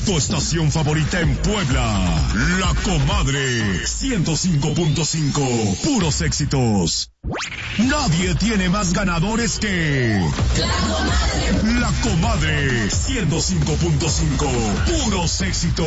Tu estación favorita en Puebla. La Comadre 105.5. Puros éxitos. Nadie tiene más ganadores que La Comadre 105.5. Puros éxitos.